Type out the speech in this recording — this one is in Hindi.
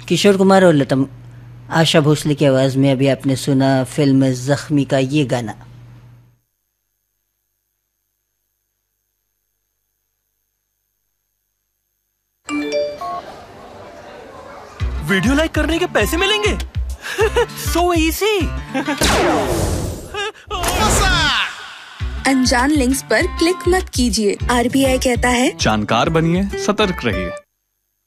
किशोर कुमार और लता आशा भोसले की आवाज में अभी आपने सुना फिल्म जख्मी का ये गाना। वीडियो लाइक करने के पैसे मिलेंगे? So easy. अनजान लिंक्स पर क्लिक मत कीजिए। RBI कहता है जानकार बनिए, सतर्क रहिए।